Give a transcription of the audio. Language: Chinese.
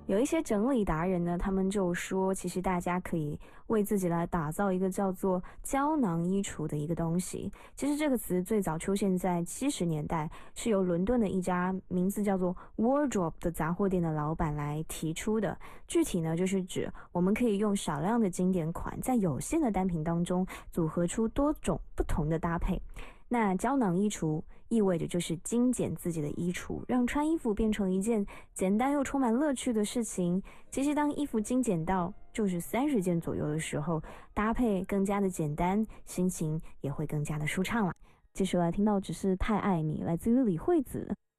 有一些整理达人呢，他们就说，其实大家可以为自己来打造一个叫做胶囊衣橱的一个东西。其实这个词最早出现在70年代，是由伦敦的一家名字叫做 Wardrobe 的杂货店的老板来提出的。具体呢，就是指我们可以用少量的经典款，在有限的单品当中组合出多种不同的搭配。那胶囊衣橱意味着就是精简自己的衣橱，让穿衣服变成一件简单又充满乐趣的事情。其实当衣服精简到就是30件左右的时候，搭配更加的简单，心情也会更加的舒畅了。接下来听到只是太爱你，来自于李惠子。